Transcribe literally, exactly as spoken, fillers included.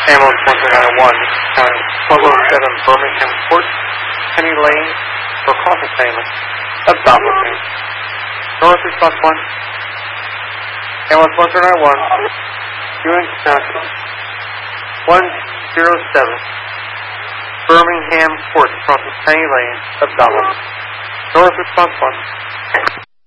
Ambulance one three nine one, county twelve oh seven Birmingham Court, Penny Lane, for coffee payment, abdominal pain. North response one. Ambulance one three nine one, Ewing County, one zero seven Birmingham Court, crossing Penny Lane, abdominal. North response one.